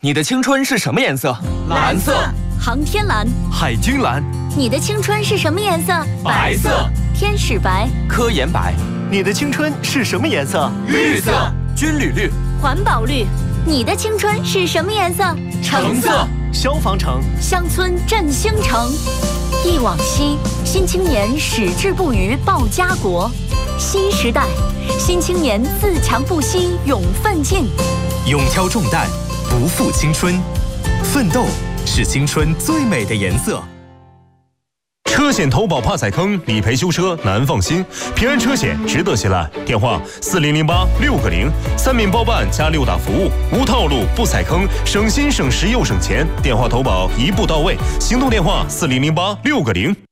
你的青春是什么颜色？ 蓝色。 航天蓝。 海军蓝。 你的青春是什么颜色？ 白色。 天使白。 科研白。 你的青春是什么颜色？ 绿色。 军旅绿。 环保绿。你的青春是什么颜色？ 橙色。 消防橙。 乡村振兴城。忆往昔，新青年矢志不渝报家国。新时代，新青年自强不息勇奋进。 勇挑重担，不负青春。奋斗是青春最美的颜色。 车险投保怕踩坑，理赔修车难放心。平安车险值得信赖，电话4008-6个0，三免包办加6大服务，无套路不踩坑，省心省时又省钱。电话投保一步到位，行动电话4008-6个0。